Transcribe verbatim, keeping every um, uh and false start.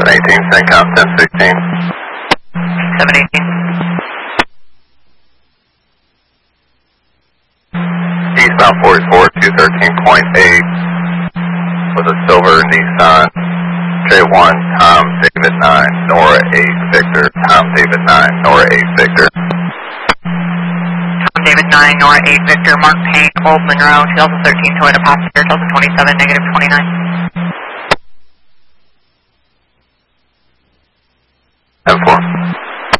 seven eighteen, send count ten sixteen. seven eighteen. Eastbound forty-four, two thirteen point eight with a silver Nissan J one, Tom David nine, Nora eight Victor, Tom David nine, Nora eight Victor. Tom David nine, Nora eight Victor, Mark Payne, Old Monroe, twenty thirteen Toyota Passenger, Delta twenty-seven, negative twenty-nine. ten four.